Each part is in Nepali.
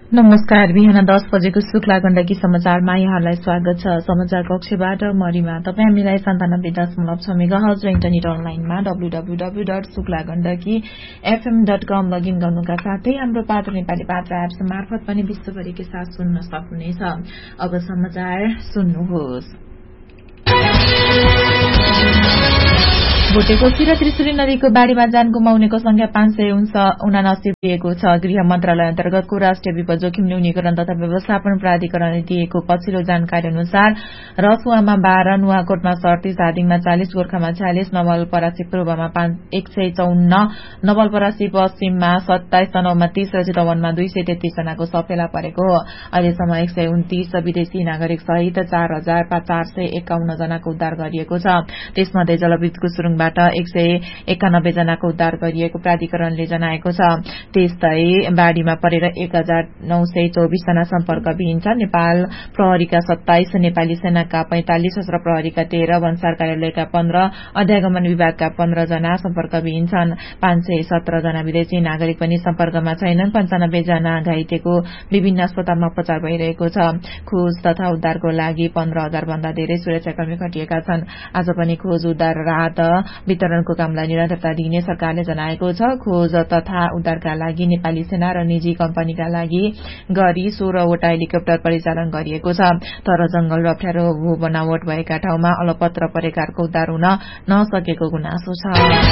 नमस्कार। बिहान 10 बजेको शुक्ला गण्डकी समाचारमा यहाँलाई स्वागत छ। समाचार कक्षबाट मरिमा। तपाईँ हामीलाई 97.6 मेगाहर्ज र इन्टरनेट अनलाइनमा www.suklagandakifm.com लगइन गर्नुका साथै हाम्रो पात्र नेपाली पात्र एप्स मार्फत पनि विश्वभरिकै साथ सुन्न सक्नुहुनेछ। अब समाचार सुन्नुहोस्। भोटेकोशी र त्रिशुली नदीको बाढ़ीमा जान गुमाउनेको संख्या 579 पुगेको छ। गृह मन्त्रालय अन्तर्गतको राष्ट्रिय विपद जोखिम न्यूनीकरण तथा व्यवस्थापन प्राधिकरणले दिएको पछिल्लो जानकारी अनुसार रसुवामा 12, नुवाकोटमा 37, धादिङमा 40, गोर्खामा 46, नवलपरासी पूर्वमा 154, नवलपरासी पश्चिममा 27, तनहुमा 30 र चितवनमा 233 जनाको सफेला परेको हो। अहिलेसम्म 129 विदेशी नागरिक सहित 4451 जनाको उद्धार गरिएको छ। त्यसमध्ये जलविद्युतको सुरुङबाट 191 जनाको उद्धार गरिएको प्राधिकरणले जनाएको छ। त्यस्तै बाढ़ीमा परेर 1924 जना सम्पर्कविहीन छन्। नेपाल प्रहरीका 27, नेपाली सेनाका 45, सशस्त्र प्रहरीका 13, भन्सार कार्यालयका 15, अध्यागमन विभागका 15 जना सम्पर्कविहीन छन्। 517 जना विदेशी नागरिक पनि सम्पर्कमा छैनन्। 95 जना घाइतेको विभिन्न अस्पतालमा उपचार भइरहेको छ। खोज तथा उद्धारको लागि 15,000 भन्दा धेरै सुरक्षाकर्मी खटिएका छन्। आज पनि खोज उद्धार राहत वितरणको कामलाई निरन्तरता दिइने सरकारले जनाएको छ। खोज तथा उद्धारका लागि नेपाली सेना र निजी कम्पनीका लागि गरी 16 वटा हेलिकप्टर परिचालन गरिएको छ। तर जंगल र अप्ठ्यारो भू बनावट भएका ठाउँमा अलपत्र परेकाहरूको उद्धार हुन नसकेको गुनासो छ।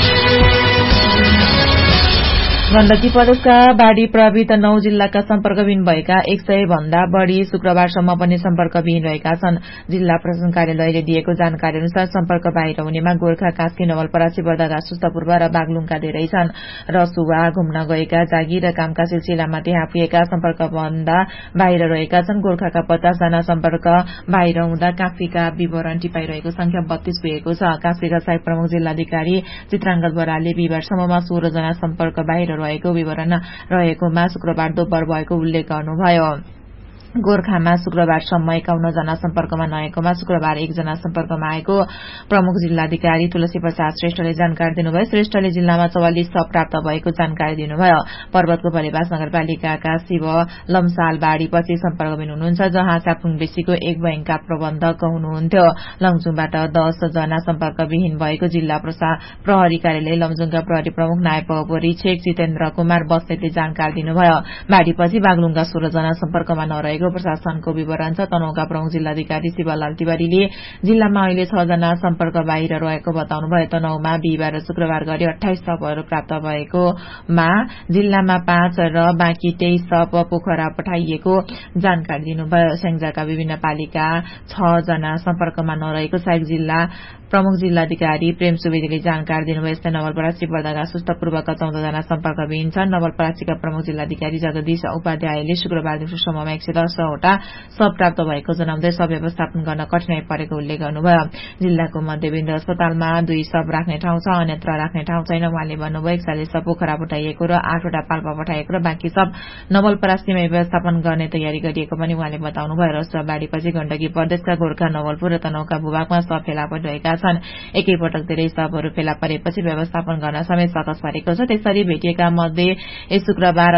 गण्डकी प्रदेशका बाढ़ी प्रभावित 9 जिल्लाका सम्पर्कविहीन भएका 100 भन्दा बढ़ी शुक्रबारसम्म पनि सम्पर्कविहीन रहेका छन्। जिल्ला प्रशासन कार्यालयले दिएको जानकारी अनुसार सम्पर्क बाहिर हुनेमा गोर्खा, कास्की, नवलपरासी, बर्दाघाट, सुस्तपूर्व र बागलुङका धेरै छन्। रसुवा घुम्न गएका, जागिर र कामका सिलसिलामा त्यहाँ पुगेका सम्पर्क भन्दा बाहिर रहेका छन्। गोर्खाका 50 जना सम्पर्क बाहिर हुँदा कास्कीका विवरण टिपाइरहेको संख्या 32 पुगेको छ। कास्कीका सहायक प्रमुख जिल्लाधिकारी चित्राङ्गद बरालले बिहिबारसम्ममा 16 जना सम्पर्क बाहिर रहेको विवरण रहेकोमा शुक्रबार दोपहर भएको उल्लेख गर्नुभयो। गोर्खामा शुक्रबारसम्म 51 जना सम्पर्कमा नआएकोमा शुक्रबार 1 जना सम्पर्कमा आएको प्रमुख जिल्लाधिकारी तुलसी प्रसाद श्रेष्ठले जानकारी दिनुभयो। श्रेष्ठले जिल्लामा 44 शव प्राप्त भएको जानकारी दिनुभयो। पर्वतको भलेबास नगरपालिकाका शिव लम्साल बाढ़ीपछि सम्पर्कविहीन हुनुहुन्छ, जहाँ च्यापुङ बेसीको एक बैंकका प्रबन्धक हुनुहुन्थ्यो। लमजुङबाट 10 जना सम्पर्कविहीन भएको जिल्ला प्रहरी कार्यालय लमजुङका प्रहरी प्रमुख नायब परीक्षक जितेन्द्र कुमार बस्नेतले जानकारी दिनुभयो। बाढ़ीपछि बागलुङका 16 जना सम्पर्कमा नरहेको प्रशासनको विवरण छ। तनहुका प्रमुख जिल्लाधिकारी शिवलाल तिवारीले जिल्लामा अहिले 6 जना सम्पर्क बाहिर रहेको बताउनुभयो। तनहुमा बिहिबार र शुक्रबार गरी 28 शवहरू प्राप्त भएकोमा जिल्लामा 5 र बाँकी 23 शव पोखरा पठाइएको जानकारी दिनुभयो। स्याङ्जाका विभिन्न पालिका 6 जना सम्पर्कमा नरहेको सहायक जिल्ला प्रमुख जिल्लाधिकारी प्रेम सुवेदीले जानकारी दिनुभयो। यस्तै नवलपरासी, बर्दाघाट, सुस्तपूर्वका 14 जना सम्पर्कविहीन छन्। नवलपरासीका प्रमुख जिल्लाधिकारी जगदीश उपाध्यायले शुक्रबार दिउँसोसम्ममा 110 वटा शव प्राप्त भएको जनाउँदै शव व्यवस्थापन गर्न कठिनाई परेको उल्लेख गर्नुभयो। जिल्लाको मध्यबिन्दु अस्पतालमा 2 शव राख्ने ठाउँ छ, अन्यत्र राख्ने ठाउँ छैन। उहाँले भन्नुभयो 41 शव पोखरा पठाइएको र 8 वटा पाल्पा पठाइएको र बाँकी शव नवलपरासीमा व्यवस्थापन गर्ने तयारी गरिएको पनि उहाँले बताउनुभयो। रसुवा बाढ़ीपछि गण्डकी प्रदेशका गोर्खा, नवलपुर र तनहुका भूभागमा शव फेला परिरहेका छन्। एकैपटक धेरै शवहरू फेला परेपछि व्यवस्थापन गर्न समेत सकस परेको छ। त्यसरी भेटिएका मध्ये शुक्रबार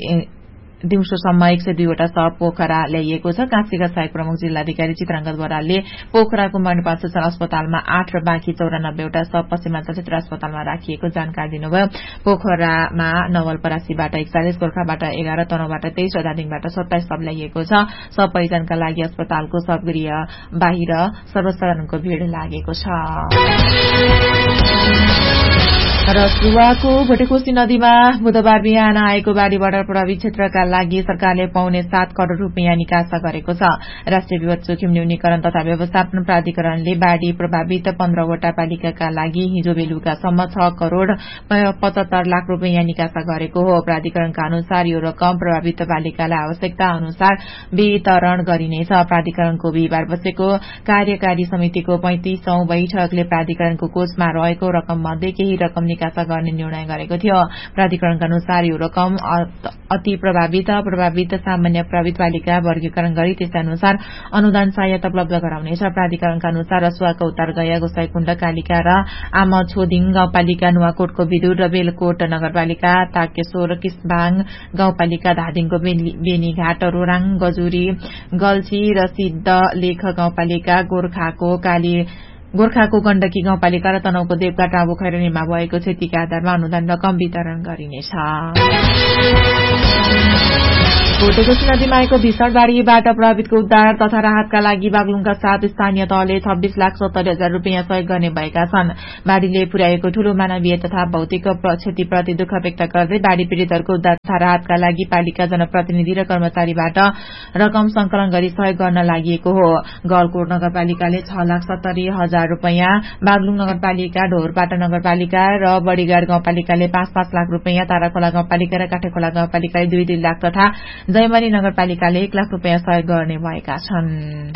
दिउँसोसम्म 102 वटा शव पोखरा ल्याइएको छ। कास्कीका सहायक प्रमुख जिल्लाधिकारी चित्राङ्गद बरालले पोखराको मणिपाल अस्पतालमा 8 र बाँकी 94 वटा शव पश्चिमाञ्चल क्षेत्र अस्पतालमा राखिएको जानकारी दिनुभयो। पोखरामा नवलपरासीबाट 41, गोर्खाबाट 11, तनहुबाट 23 र धादिङबाट 27 शव ल्याइएको छ। शव पहिचानका लागि अस्पतालको शवगृह बाहिर सर्वसाधारणको भीड़ लागेको छ। रसुवाको भोटेकोशी नदीमा बुधबार बिहान आएको बाढ़ीबाट प्रभावित क्षेत्रका लागि सरकारले पाउने 7 करोड़ रूपियाँ निकासा गरेको छ। राष्ट्रिय विपद जोखिम न्यूनीकरण तथा व्यवस्थापन प्राधिकरणले बाढ़ी प्रभावित 15 वटा पालिकाका लागि हिजो बेलुकासम्म 6 करोड़ 75 लाख रूपियाँ निकासा गरेको हो। प्राधिकरणका अनुसार यो रकम प्रभावित पालिकालाई आवश्यकता अनुसार वितरण गरिनेछ। प्राधिकरणको बिहिबार बसेको कार्यकारी समितिको 35औं बैठकले प्राधिकरणको कोषमा रहेको रकम मध्ये केही रकम निकासा गर्ने निर्णय गरेको थियो। प्राधिकरणका अनुसार यो रकम अति प्रभावित सामान्य प्रभावित पालिका वर्गीकरण गरी त्यसै अनुसार अनुदान सहायता उपलब्ध गराउनेछ। प्राधिकरणका अनुसार रसुवाको उत्तरगया, गोसाईकुण्ड, कालिका र आमछोदिङ गाउँपालिका, नुवाकोटको विदुर र बेलकोट नगरपालिका, ताकेश्वर, किस्बाङ गाउँपालिका, धादिङको बेनीघाट, रोराङ, गजुरी, गल्छी र सिद्धलेख गाउँपालिका, गोर्खाको गण्डकी गाउँपालिका र तनहुको देवघाट, आबुखैरनीमा भएको क्षतिका आधारमा अनुदान रकम वितरण गरिनेछ। भोटेकोशी नदीमा आएको भीषण बाढ़ीबाट प्रभावितको उद्धार तथा राहतका लागि बागलुङका 7 स्थानीय तहले 26,70,000 रूपियाँ सहयोग गर्ने भएका छन्। बाढ़ीले पुर्याएको ठूलो मानवीय तथा भौतिक क्षतिप्रति दुःख व्यक्त गर्दै बाढ़ी पीड़ितहरूको उद्धार तथा राहतका लागि पालिका जनप्रतिनिधि र कर्मचारीबाट रकम संकलन गरी सहयोग गर्न लागि हो। गलकोट नगरपालिकाले 6,70,000 रूपियाँ, बागलुङ नगरपालिका, ढोरपाटा नगरपालिका र बड़ीगाड गाउँपालिकाले 5-5 लाख रूपियाँ, ताराखोला गाउँपालिका र काठेखोला गाउँपालिकाले 2-2 लाख तथा जयमनी नगरपालिकाले 1 लाख रूपियाँ सहयोग गर्ने भएका छन्।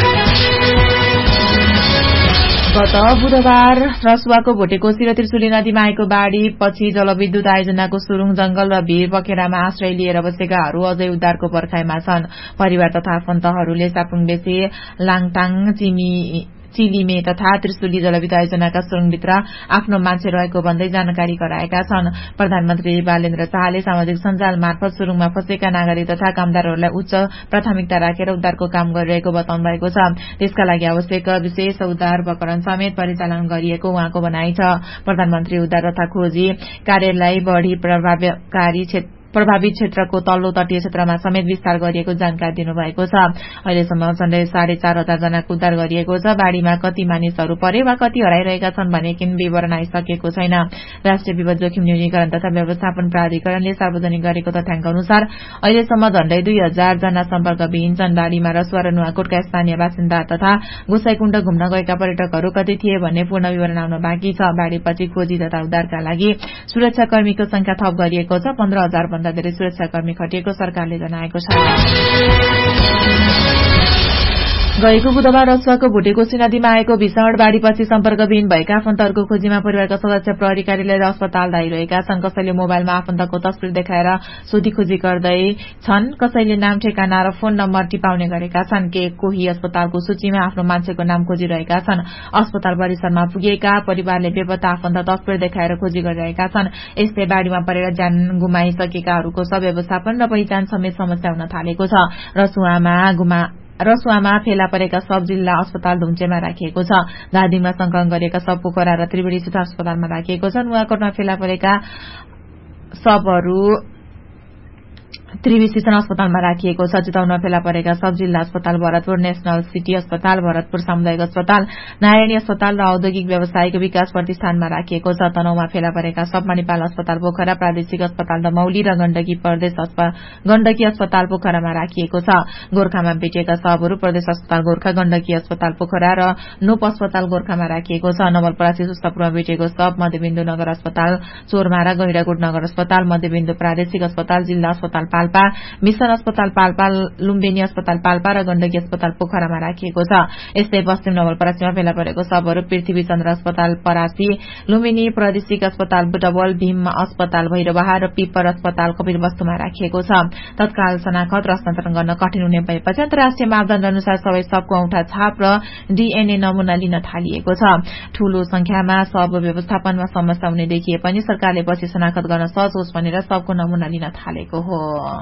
गत बुधबार रसुवाको भोटेकोशी र त्रिशुली नदीमा आएको बाढ़ी पछि जलविद्युत आयोजनाको सुरुङ, जंगल र भीर पखेरामा आश्रय लिएर बसेकाहरू अझै उद्धारको पर्खाइमा छन्। परिवार तथा आफन्तहरूले सापुङबेसे, लाङटाङ, चिलिमे तथा त्रिशुली जलविद्युत आयोजनाका सुरुङभित्र आफ्नो मान्छे रहेको भन्दै जानकारी गराएका छन्। प्रधानमन्त्री बालेन्द्र शाहले सामाजिक सञ्जाल मार्फत सुरुङमा फँसेका नागरिक तथा कामदारहरूलाई उच्च प्राथमिकता राखेर उद्धारको काम गरिरहेको बताउनु भएको छ। त्यसका लागि आवश्यक विशेष उद्धार उपकरण समेत परिचालन गरिएको उहाँको भनाइ छ। प्रधानमन्त्री उद्धार तथा खोजी कार्यलाई बढ़ी प्रभावित क्षेत्रको तल्लो तटीय क्षेत्रमा समेत विस्तार गरिएको जानकारी दिनुभएको छ। अहिलेसम्म झण्डै 4,500 जनाको उद्धार गरिएको छ। बाढ़ीमा कति मानिसहरू परे वा कति हराइरहेका छन् भने किन विवरण आइसकेको छैन। राष्ट्रिय विपद जोखिम न्यूनीकरण तथा व्यवस्थापन प्राधिकरणले सार्वजनिक गरेको तथ्याङ्क अनुसार अहिलेसम्म झण्डै 2,000 जना सम्पर्कविहीन छन्। बाढ़ीमा रसुवा र नुवाकोटका स्थानीय बासिन्दा तथा गोसाईकुण्ड घुम्न गएका पर्यटकहरू कति थिए भन्ने पूर्ण विवरण आउन बाँकी छ। बाढ़ीपछि खोजी तथा उद्धारका लागि सुरक्षाकर्मीको संख्या थप गरिएको छ। 15,000 भन्दा धेरै सुरक्षाकर्मी खटिएको सरकारले जनाएको छ। गएको बुधबार रसुवाको भोटेकोशी नदीमा आएको भीषण बाढ़ीपछि सम्पर्कविहीन भएका आफन्तहरूको खोजीमा परिवारका सदस्य प्रहरी कार्यालय र अस्पताल धाइरहेका छन्। कसैले मोबाइलमा आफन्तको तस्बिर देखाएर सोधीखोजी गर्दै छन्। कसैले नाम, ठेगाना र फोन नम्बर टिपाउने गरेका छन्। कोही अस्पतालको सूचीमा आफ्नो मान्छेको नाम खोजिरहेका छन्। अस्पताल परिसरमा पुगेका परिवारले बेपत्ता आफन्त तस्बिर देखाएर खोजी गरिरहेका छन्। यस्तै बाढ़ीमा परेर ज्यान गुमाइसकेकाहरूको व्यवस्थापन र पहिचान समेत समस्या हुन थालेको छ। रसुवामा फेला परेका सब जिल्ला अस्पताल धुम्चेमा राखिएको छ। धादिङमा संकलन गरिएका सब पोखरा र त्रिवेणी स्थित अस्पतालमा राखिएको छ। नुवाकोटमा फेला परेका सबहरू त्रिवेणी अस्पतालमा राखिएको छ। चितवनमा फेला परेका सब जिल्ला अस्पताल भरतपुर, नेशनल सिटी अस्पताल भरतपुर, सामुदायिक अस्पताल, नारायणी अस्पताल र औद्योगिक व्यावसायिक विकास प्रतिष्ठानमा राखिएको छ। तनहुमा फेला परेका सब मणिपाल अस्पताल पोखरा, प्रादेशिक अस्पताल दमौली र गण्डकी अस्पताल पोखरामा राखिएको छ। गोर्खामा भेटिएका सबहरू प्रदेश अस्पताल गोर्खा, गण्डकी अस्पताल पोखरा र नोप अस्पताल गोर्खामा राखिएको छ। नवलपरासी सुस्तपुरमा भेटिएको सब मध्यबिन्दु नगर अस्पताल चोरमारा, गैंडाकोट नगर अस्पताल, मध्यबिन्दु प्रादेशिक अस्पताल, जिल्ला अस्पताल पाल्पा, मिशन अस्पताल पाल्पा, लुम्बिनी अस्पताल पाल्पा र गण्डकी अस्पताल पोखरामा राखिएको छ। यस्तै पश्चिम नवलपरासीमा फेला परेको सबहरू पृथ्वी चन्द्र अस्पताल परासी, लुम्बिनी प्रादेशिक अस्पताल बुटवल, भीम अस्पताल भैरवहा र पिपर अस्पताल कपिलवस्तुमा राखिएको छ। तत्काल शनाखत र हस्तान्तरण गर्न कठिन हुने भएपछि अन्तर्राष्ट्रिय मापदण्ड अनुसार सबै सबको औंठा छाप र डीएनए नमूना लिन थालिएको छ। ठूलो संख्यामा सब व्यवस्थापनमा समस्या हुने देखिए पनि सरकारले पछि शनाखत गर्न सहज होस् भनेर सबको नमूना लिन थालेको हो।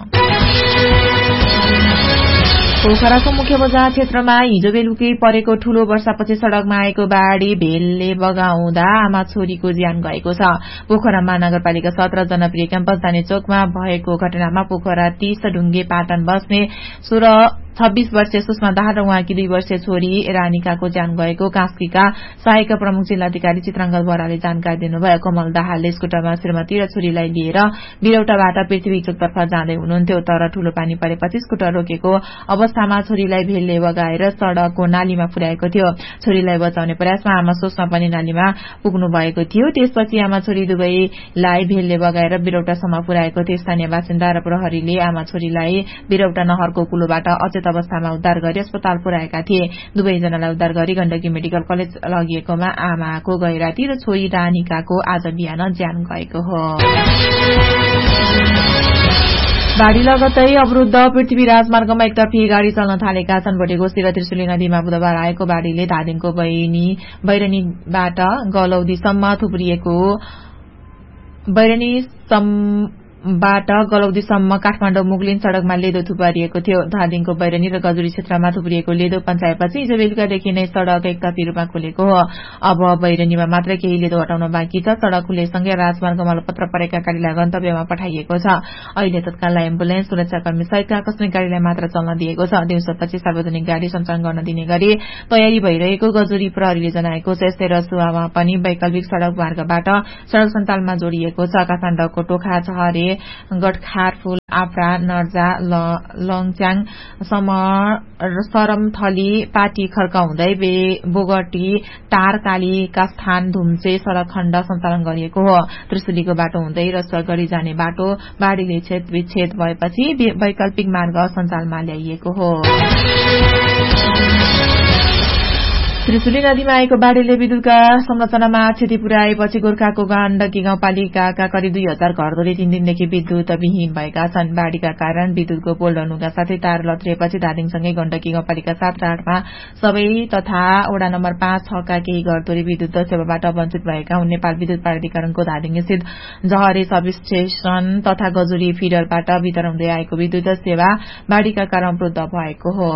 पोखराको मुख्य बजार क्षेत्रमा हिजो बेलुकी परेको ठूलो वर्षापछि सड़कमा आएको बाढ़ी भेलले बगाउँदा आमा छोरीको ज्यान गएको छ। पोखरा महानगरपालिका 17 जनप्रिय क्याम्पस दाने चोकमा भएको घटनामा पोखरा 30 ढुङ्गे पाटन बस्ने 26 वर्षीय सुषमा दाहाल र उहाँकी 2 वर्षीय छोरी रानिकाको ज्यान गएको कास्कीका सहायक प्रमुख जिल्लाधिकारी चित्राङ्गल बराले जानकारी दिनुभयो। कमल दाहालले स्कुटरमा श्रीमती र छोरीलाई लिएर बिरौटाबाट पृथ्वी चोकतर्फ जाँदै हुनुहुन्थ्यो। तर ठूलो पानी परेपछि स्कुटर रोकेको अवस्थामा छोरीलाई भेलले बगाएर सड़कको नालीमा पुर्याएको थियो। छोरीलाई बचाउने प्रयासमा आमा सुषमा पनि नालीमा पुग्नु भएको थियो। त्यसपछि आमा छोरी दुवैलाई भेलले बगाएर बिरौटासम्म पुर्याएको थियो। स्थानीय बासिन्दा र प्रहरीले आमा छोरीलाई बिरौटा नहरको कुलोबाट अचेत अवस्थामा उद्धार गरी अस्पताल पुर्याएका थिए। दुवैजनालाई उद्धार गरी गण्डकी मेडिकल कलेज लगिएकोमा आमाको गैराती र छोरी रानिकाको आज बिहान ज्यान गएको हो। बाढ़ी लगत्तै अवरुद्ध पृथ्वी राजमार्गमा एकतर्फी गाड़ी चल्न थालेका छन्। भोटेगोस्ती र त्रिशुली नदीमा बुधबार आएको बाढ़ीले धादिङको बैरनीबाट गलौदीसम्म काठमाडौँ मुगलिन सड़कमा लेदो थुपारिएको थियो। धादिङको बैरनी र गजुरी क्षेत्रमा थुप्रिएको लेदो पञ्चायतपछि हिजो बेलुकादेखि नै सड़क एकतर्फी रूपमा खुलेको हो। अब बैरनीमा मात्र केही लेदो हटाउन बाँकी छ। सड़क खुलेसँगै राजमार्गमा अलपत्र परेका गाड़ीलाई गन्तव्यमा पठाइएको छ। अहिले तत्काललाई एम्बुलेन्स सुरक्षाकर्मी सहितका आकस्मिक गाड़ीलाई मात्र चल्न दिएको छ। दिउँसोपछि सार्वजनिक गाड़ी सञ्चालन गर्न दिने गरी तयारी भइरहेको गजुरी प्रहरीले जनाएको छ। यस्तै रसुवामा पनि वैकल्पिक सड़क मार्गबाट सड़क सञ्चालनमा जोडिएको छ। काठमाडौँको टोखा छहरे गटखारफुल आफ्रा नर्जा लङच्याङ सरमथली पाटी खर्का हुँदै बोगटी टार काली कास्थान धुम्चे सड़क खण्ड सञ्चालन गरिएको हो। त्रिशुलीको बाटो हुँदै रसुवा गढी जाने बाटो बाढ़ीले विच्छेद भएपछि वैकल्पिक मार्ग सञ्चालनमा ल्याइएको हो। त्रिशुली नदीमा आएको बाढ़ीले विद्युतका संरचनामा क्षति पुर्याएपछि गोर्खाको गण्डकी गाउँपालिकाका करिब 2000 घरधुरी 3 दिनदेखि विद्युत विहीन भएका छन्। बाढ़ीका कारण विद्युतको पोल ढल्नुका साथै तार लत्रिएपछि धादिङसँगै गण्डकी गाउँपालिका 7 र 8 मा सबै तथा वडा नम्बर 5, 6 का केही घरधुरी विद्युत सेवाबाट वञ्चित भएका हुन्। नेपाल विद्युत प्राधिकरणको धादिङस्थित जहरे सब स्टेशन तथा गजुरी फिडरबाट वितरण हुँदै आएको विद्युत सेवा बाढ़ीका कारण अवरुद्ध भएको हो।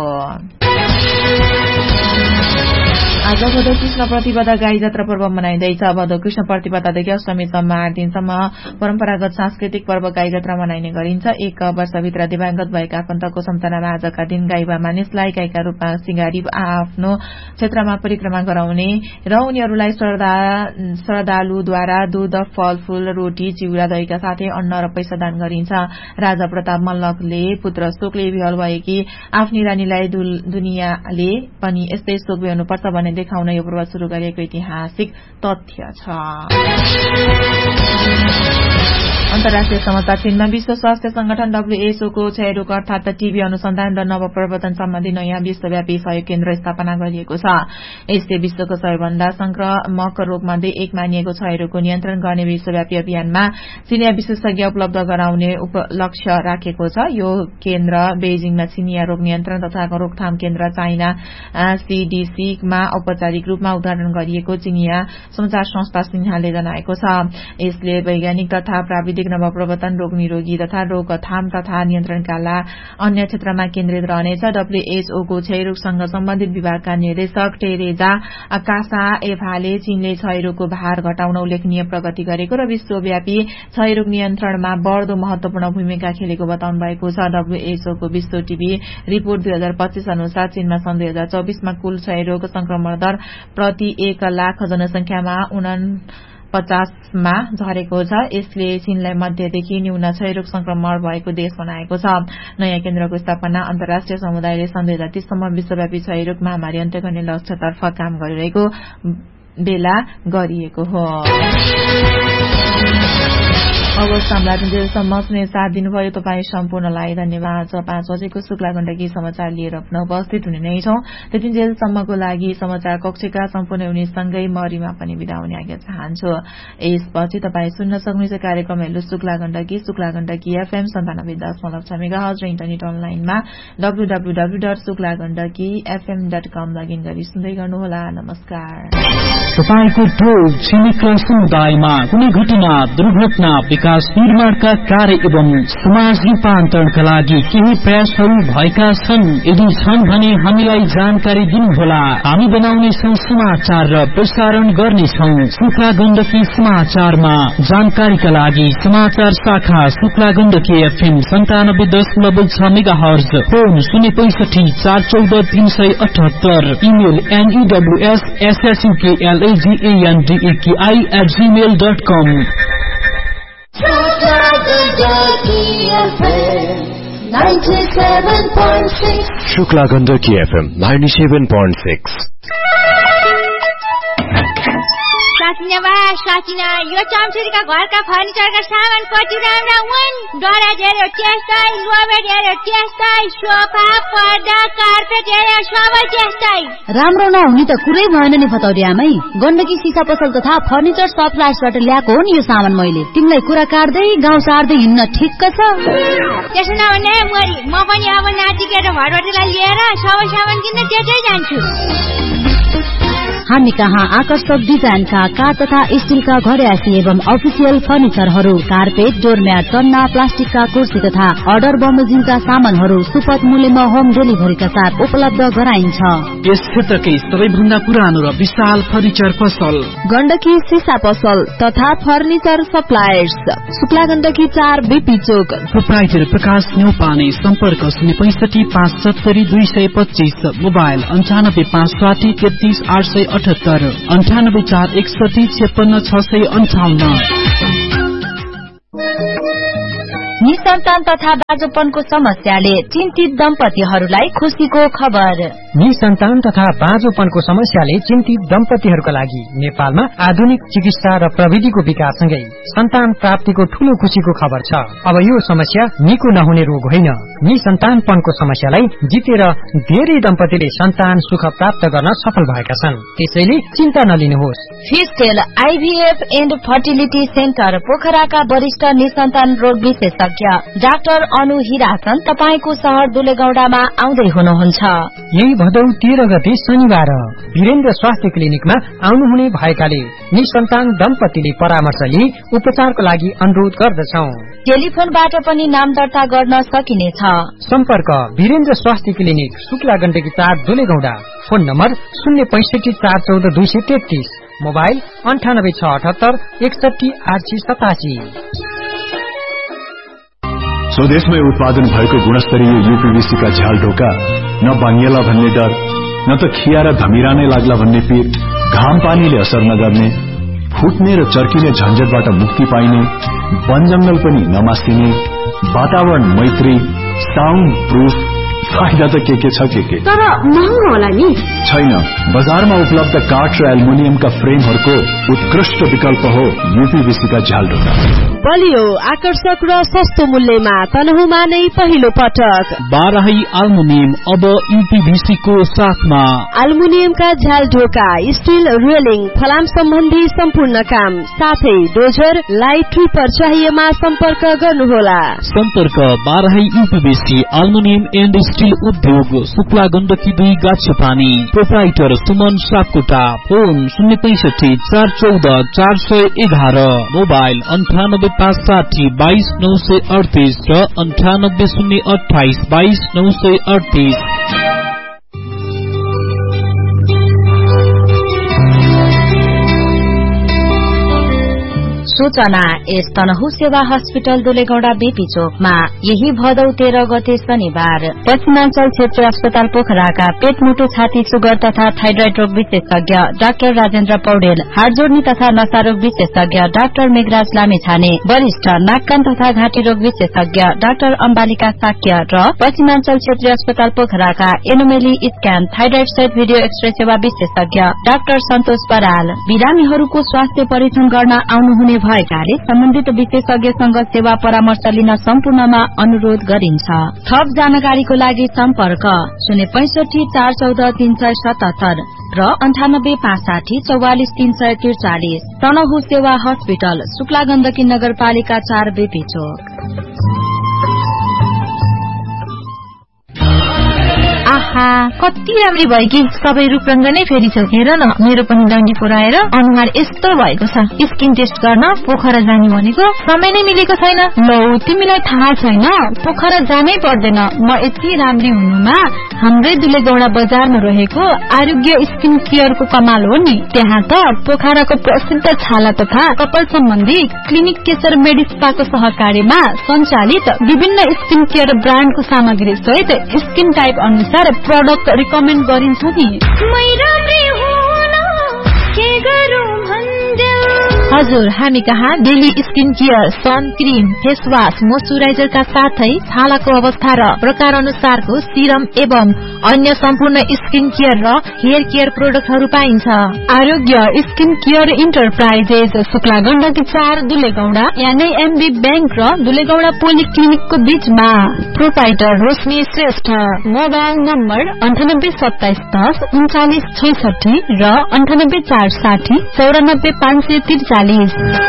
आज भदौ कृष्ण प्रतिपदा गाई जात्रा पर्व मनाइँदैछ। भदौ कृष्ण प्रतिपदादेखि अष्टमीसम्म 8 दिनसम्म परम्परागत सांस्कृतिक पर्व गाई जात्रा मनाइने गरिन्छ। 1 वर्षभित्र दिवाङ्गत भएका आफन्तको सम्झनामा आजका दिन गाई वा मानिसलाई गाईका रूपमा सिंगारी आफ्नो क्षेत्रमा परिक्रमा गराउने र उनीहरूलाई श्रद्धालुद्वारा दूध, फलफूल, रोटी, चिउरा, दहीका साथै अन्न र पैसा दान गरिन्छ। राजा प्रताप मल्लकले पुत्र शोकले विहल भएकी आफ्नी रानीलाई दुनियाँले पनि यस्तै शोक बेहोर्नुपर्छ भन्ने देखाउन यो पर्व शुरू गरिएको ऐतिहासिक तथ्य छ। अन्तर्राष्ट्रिय समाचार चीनमा विश्व स्वास्थ्य संगठन WHO को क्षयरोग अर्थात टीबी अनुसन्धान र नवप्रवर्तन सम्बन्धी नयाँ विश्वव्यापी सहयोग केन्द्र स्थापना गरिएको छ। यसले विश्वको सबैभन्दा संक्रामक रोगमध्ये एक मानिएको क्षयरोगको नियन्त्रण गर्ने विश्वव्यापी अभियानमा चिनिया विशेषज्ञ उपलब्ध गराउने लक्ष्य राखेको छ। यो केन्द्र बेजिङमा चिनिया रोग नियन्त्रण तथा रोकथाम केन्द्र चाइना CDC मा औपचारिक रूपमा उद्घाटन गरिएको चिनिया समाचार संस्था सिन्हाले जनाएको छ। यसले वैज्ञानिक तथा प्राविधिक नवप्रवर्तन, रोग निरोगी तथा रोकथाम तथा नियन्त्रणका अन्य क्षेत्रमा केन्द्रित रहनेछ। WHO को क्षयरोगसँग सम्बन्धित विभागका निर्देशक टेरेजा कासाएभाले चीनले क्षयरोगको भार घटाउन उल्लेखनीय प्रगति गरेको र विश्वव्यापी क्षयरोग नियन्त्रणमा बढ़दो महत्वपूर्ण भूमिका खेलेको बताउनु भएको छ। WHO को विश्व टीबी रिपोर्ट 2025 अनुसार चीनमा सन् 2024 मा कुल क्षयरोग संक्रमण दर प्रति 1 लाख जनसंख्यामा 49 मा झरेको छ। यसले चीनलाई मध्यदेखि न्यून क्षयरोग संक्रमण भएको देश बनाएको छ। नयाँ केन्द्रको स्थापना अन्तर्राष्ट्रिय समुदायले सन् 2030 सम्म विश्वव्यापी क्षयरोग महामारी अन्त्य गर्ने लक्ष्यतर्फ काम गरिरहेको बेला गरिएको हो। अगस्त सम्म सुने साथ दिनुभयो। तपाईँ सम्पूर्णलाई धन्यवाद। 5 बजेको शुक्ला गण्डकी समाचार लिएर पुनः उपस्थित हुने नै छौं। त्यतिन्जेलसम्मको लागि समाचार कक्षका सम्पूर्ण युनिटसँगै मरिमा पनि बिदा हुने आज्ञा चाहन्छु। यसपछि तपाईँ सुन्न सक्नुहुन्छ कार्यक्रम hello Shukla Gandaki FM 97.6 megahertz र इन्टरनेट अनलाइनमा www.suklagandakifm.com लगइन गरी सुन्दै गर्नुहोला। नमस्कार। तपाईको टोल छिमेक समुदायमा कुनै घटना, दुर्घटना, विकास निर्माणका कार्य एवं समाज रूपान्तरणका लागि केही प्रयासहरू भएका छन्? यदि छन् भने हामीलाई जानकारी दिनुहोला। हामी बनाउनेछौं समाचार र प्रसारण गर्नेछौं। शुक्ला गण्डकी समाचारमा जानकारीका लागि समाचार शाखा Shukla Gandaki FM 97.6 megahertz, phone 065 414 378, email nuwssukladeki@gmail.com। Shukla Gandaki FM 97.6। Sakina यो चम्चुरीका घरका फर्निचरका सामान कति राम्रा हुन्। दराज हेर्यो त्यस्तै, लोबेट हेर्यो त्यस्तै, सोफा पर्दा कार्पेट हेर्यो सबै त्यस्तै। राम्रो नहुने त कुरै भएन नि भतौरी आमै। गण्डकी सिसा पसल तथा फर्निचर सप्लायर्सबाट ल्याएको हो नि यो सामान मैले। तिमीलाई कुरा काट्दै गाउँ सार्दै हिँड्न ठिक्क छ। त्यसो नहुने मरी म पनि अब नातिकेर घरबाटलाई लिएर सबै सामान किन्न त्यतै जान्छु। हामी कहाँ आकर्षक डिजाइनका काठ तथा स्टीलका घरयासी एवं अफिसियल फर्निचरहरू, कार्पेट, डोरम्याट, चन्ना, प्लास्टिकका कुर्सी तथा अर्डर बमोजिमका सामानहरू सुपथ मूल्यमा होम डेलिभरीका साथ उपलब्ध गराइन्छ। यस क्षेत्रकै सबैभन्दा पुरानो र विशाल फर्निचर पसल गण्डकी सिसा पसल तथा furniture suppliers, Shukla Gandaki 4 BP चोक। प्रोप्राइटर प्रकाश न्यौपाने। सम्पर्क 065 570 225, मोबाइल 95 560 33 878, 98 461 56 658। निसन्तान तथा बाँझोपनको समस्याले चिन्तित दम्पतिहरूलाई खुशीको खबर। निसन्तान तथा बाँझोपनको समस्याले चिन्तित दम्पतिहरूका लागि नेपालमा आधुनिक चिकित्सा र प्रविधिको विकाससँगै सन्तान प्राप्तिको ठूलो खुशीको खबर छ। अब यो समस्या निको नहुने रोग होइन। निसन्तानपनको समस्यालाई जितेर धेरै दम्पतिले सन्तान सुख प्राप्त गर्न सफल भएका छन्। त्यसैले चिन्ता नलिनुहोस्। फिस्टेल IVF एन्ड फर्टिलिटी सेन्टर पोखराका वरिष्ठ निसन्तान रोग विशेषज्ञ डाक्टर अनु हिरासन तपाईको शहर दुलेगौडामा आउँदै हुनुहुन्छ। यही भदौ 13 गते शनिबार वीरेन्द्र स्वास्थ्य क्लिनिकमा आउनुहुने भएकाले निसन्तान दम्पतिले परामर्श लिई उपचारको लागि अनुरोध गर्दछौ। टेलिफोनबाट पनि नाम दर्ता गर्न सकिनेछ। सम्पर्क वीरेन्द्र स्वास्थ्य clinic, Shukla Gandaki 4 दुलेगौडा। Phone number 065 414 233, mobile 98 678 61 887। स्वदेशमै उत्पादन भएको गुणस्तरीय UPVC का झ्याल ढोका न बाङ्गिएला भन्ने डर, न त खिया र धमिरा नै लाग्ला भन्ने पीर, घाम पानीले असर नगर्ने, फुट्ने र चर्किने झन्झटबाट मुक्ति पाइने, वन जंगल पनि नमास्टिने, वातावरण मैत्री, साउन्ड प्रूफ, फाइदा त के छ के तर महँगो होला नि? छैन, बजारमा उपलब्ध काठ र एल्युमिनियमका फ्रेमहरूको उत्कृष्ट विकल्प हो UPVC का झ्याल ढोका। बलियो, आकर्षक र सस्तो मूल्यमा तनहुमा नै पहिलो पटक बाराही एल्युमिनियम अब UPVC को साथमा। एल्युमिनियमका झ्याल ढोका, स्टील रेलिङ, फलाम सम्बन्धी सम्पूर्ण काम, साथै डोजर, लाइट ट्रिपर चाहिएमा सम्पर्क गर्नुहोला। सम्पर्क Barahi UPVC aluminium and steel उद्योग, Shukla Gandaki 2 गाछपानी। Proprietor Suman Sapkota. Phone 065 414 411, mobile 98 560 22 938 र 98 028 22 938। सूचना यस तनहु सेवा हस्पिटल दुलेगौडा BP चोकमा यही भदौ 13 गते शनिबार पश्चिमाञ्चल क्षेत्र अस्पताल पोखराका पेट मुटु छाती सुगर तथा थाइरोइड रोग विशेषज्ञ डाक्टर राजेन्द्र पौडेल, हाडजोड्नी तथा नसा रोग विशेषज्ञ डाक्टर मेघराज लामेछाने, वरिष्ठ नाक कान तथा घाँटी रोग विशेषज्ञ डाक्टर अम्बालिका साक्य र पश्चिमाञ्चल क्षेत्रीय अस्पताल पोखराका एनोमेली स्क्यान थाइरोइड सहित भिडियो एक्सरे सेवा विशेषज्ञ डाक्टर सन्तोष बराल बिरामीहरूको स्वास्थ्य परीक्षण गर्न आउनुहुने भएकाले सम्बन्धित विशेषज्ञसँग सेवा परामर्श लिन सम्पूर्णमा अनुरोध गरिन्छ। थप जानकारीको लागि सम्पर्क 065 414 377 र 98 560 44 343। तनहु सेवा हस्पिटल, शुक्ला गण्डकी नगरपालिका 4 BP चोक। आहा, कति राम्री भयो कि सबै रूपरंग नै फेरिछौ। हेर न, मेरो पनि डन्डीफोर आएर अनुहार यस्तो भएको छ। स्किन टेस्ट गर्न पोखरा जाने भनेको समय नै मिलेको छैन। लौ, तिमीलाई थाहा छैन, पोखरा जानै पर्दैन। म यति राम्री हुनुमा हाम्रै दुलेगौडा बजारमा रहेको आरोग्य स्किन केयरको कमाल हो नि। त्यहाँ त पोखराको प्रसिद्ध छाला तथा कपाल सम्बन्धी क्लिनिक केशर मेडिस्पाको सहकार्यमा सञ्चालित विभिन्न स्किन केयर ब्रान्डको सामग्री सहित स्किन टाइप अनुसार प्रोडक्ट रिकमेन्ड गरिन्छु नि। हजुर, हामी कहाँ daily skin care, sun cream, face wash, मोइस्चराइजरका साथै छालाको अवस्था र प्रकार अनुसारको सिरम एवं अन्य सम्पूर्ण स्किन केयर र हेयर केयर प्रोडक्टहरू पाइन्छ। आरोग्य skin care enterprises, Shukla Gandaki 4 दुलेगौडा, NMB bank र दुलेगौडा पोलिक्लिनिकको बीचमा। प्रोपाइटर रोशनी श्रेष्ठ। मोबाइल नम्बर 982710 3966 र 98460 94543।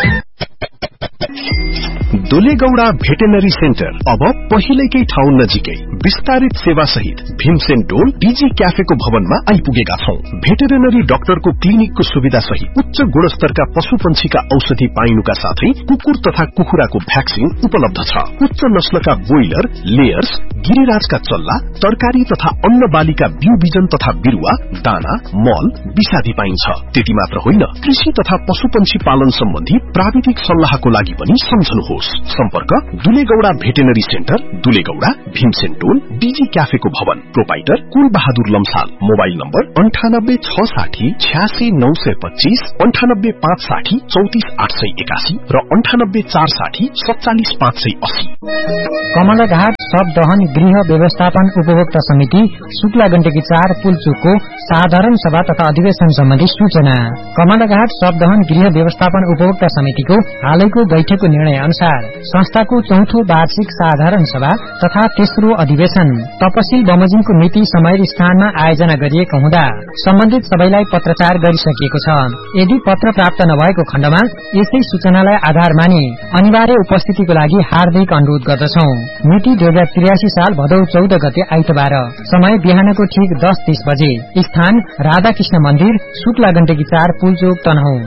दुलेगौडा भेटेनरी सेन्टर अब पहिलेकै ठाउँ नजिकै विस्तारित सेवा सहित भीमसेन टोल डीजी क्याफेको भवनमा आइपुगेका छौं। भेटेनरी डाक्टरको क्लिनिकको सुविधा सहित उच्च गुणस्तरका पशुपन्छीका औषधि पाइनुका साथै कुकुर तथा कुखुराको भ्याक्सिन उपलब्ध छ। उच्च नस्लका ब्रोइलर, लेयर्स, गिरिराजका चल्ला, तरकारी तथा अन्न बालीका बिउ बिजन तथा बिरुवा, दाना, मल, विषादी पाइन्छ। त्यति मात्र होइन, कृषि तथा पशुपन्छी पालन सम्बन्धी प्राविधिक सल्लाहको लागि पनि सम्झनुहोस्। सम्पर्क दुलेगौडा भेटेनरी सेन्टर, दुलेगौडा, भीमसेन टोल, डीजी क्याफेको भवन। प्रोपाइटर कुल बहादुर लम्साल। मोबाइल नम्बर 9860 86 925, 98 560 34 881 र 98 460 47 580। कमलाघाट सब दहन गृह व्यवस्थापन उपभोक्ता समिति शुक्ला गण्डकी 4 पुलचोकको साधारण सभा तथा अधिवेशन सम्बन्धी सूचना। कमलाघाट सब दहन गृह व्यवस्थापन उपभोक्ता समितिको हालैको बैठकको निर्णय अनुसार संस्थाको चौथो वार्षिक साधारण सभा तथा तेस्रो अधिवेशन तपसिल बमोजिमको मिति समय स्थानमा आयोजना गरिएको हुँदा सम्बन्धित सबैलाई पत्रचार गरिसकिएको छ। यदि पत्र प्राप्त नभएको खण्डमा यसै सूचनालाई आधार मानि अनिवार्य उपस्थितिको लागि हार्दिक अनुरोध गर्दछौं। मिति 2083 साल भदौ 14 गते आइतबार। समय बिहानको ठीक 10:30 बजे। स्थान राधाकृष्ण मन्दिर, शुक्ला गण्डकी 4 पुलचोक, तनहुँ।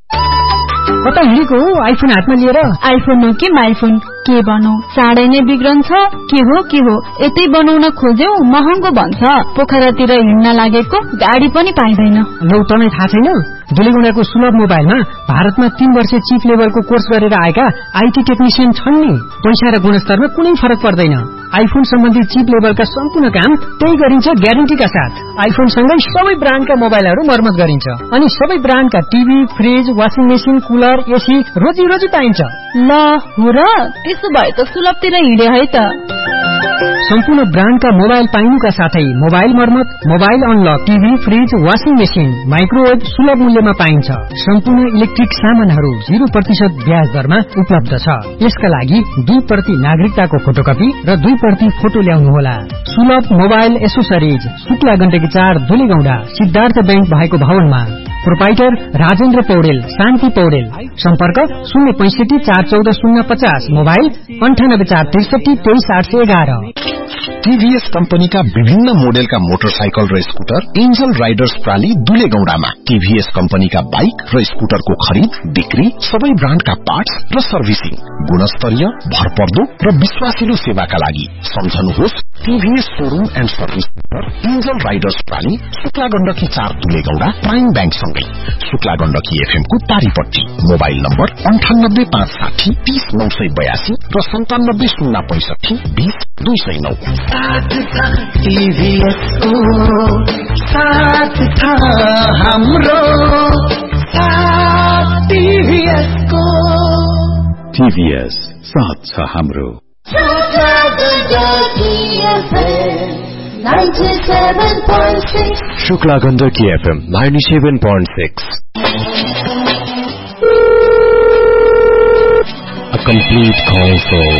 कता हिँडेको आइफोन हातमा लिएर? आइफोन हो कि माइफोन, के बनौ? चाँडै नै बिग्रन्छ। के हो यतै बनाउन खोज्यौ, महँगो भन्छ। पोखरातिर हिँड्न लागेको गाडी पनि पाइँदैन। लौ, तँलाई थाहा छैन? दुलेगौडाको सुलभ मोबाइलमा भारतमा 3 वर्ष चिप लेभलको कोर्स गरेर आएका आईटी टेक्निशियन छन् नि। पैसा र गुणस्तरमा कुनै फरक पर्दैन। आइफोन सम्बन्धी चिप लेभलका सम्पूर्ण काम त्यही गरिन्छ ग्यारेन्टीका साथ। आइफोन सँगै सबै ब्रान्डका मोबाइलहरू मर्मत गरिन्छ अनि सबै ब्रान्डका TV, fridge, washing machine, cooler, AC रोजी पाइन्छ। ल हो र, त्यसो भए त सुलभतिर हिँडे है त। सम्पूर्ण ब्रान्डका मोबाइल पाइनुका साथै मोबाइल मर्मत, mobile unlock, TV, fridge, washing machine, microwave सुलभ मूल्यमा पाइन्छ। सम्पूर्ण इलेक्ट्रिक सामानहरू 0% ब्याज दरमा उपलब्ध छ। यसका लागि 2% नागरिकताको फोटोकपी र 2% फोटो ल्याउनुहोला। सुलभ mobile accessories, Shukla Gandaki 4 दुलेगौडा, Siddhartha bank भएको भवनमा। प्रोपाइटर राजेन्द्र पौडेल, शान्ति पौडेल। सम्पर्क 065 414 050, मोबाइल 98 463 23 811। टीभीएस कम्पनीका विभिन्न मोडेलका मोटरसाइकल र स्कुटर एन्जल राइडर्स प्राली दुलेगौडामा। टीभीएस कम्पनीका बाइक र स्कुटरको खरिद, बिक्री, सबै ब्रान्डका पार्ट्स र सर्भिसिङ, गुणस्तरीय, भरपर्दो र विश्वासिलो सेवाका लागि सम्झनुहोस् TVS showroom and service centre, angel Riders प्राली, Shukla Gandaki 4 दुलेगौडा, prime bank सँगै शुक्ला गण्डकी एफएम को तारीपट्टि। मोबाइल नम्बर 98 560 30 982 र 97 065 20 209। टीभीएस को साथ था हाम्रो साथ, टीभीएस को टीभीएस साथ छ हाम्रो। Shukla Gandaki FM 97.6। A complete console.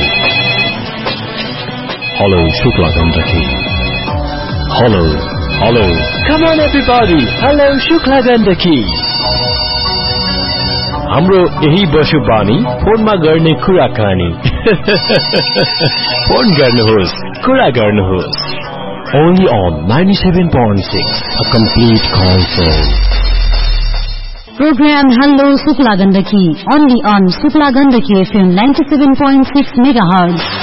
Hello, Shukla Gandaki. Hello. Come on everybody. Hello, Shukla Gandaki. हाम्रो यही बसु बानी फोनमा गर्ने कुराकानी। फोन गर्नुहोस्, कुरा गर्नुहोस्। Only on 97.6, a complete console. Program Hello Shukla Gandaki, only on Shukla Gandaki FM 97.6 MHz.